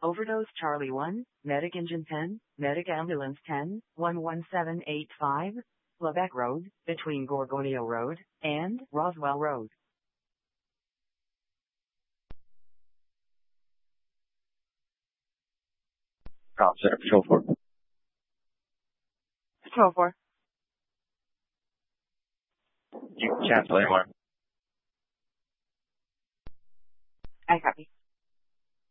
Overdose Charlie 1, Medic Engine 10, Medic Ambulance 10, 11785, Lebec Road, between Gorgonio Road and Roswell Road. Center, Patrol 4. Patrol 4. You can cancel anymore. I copy.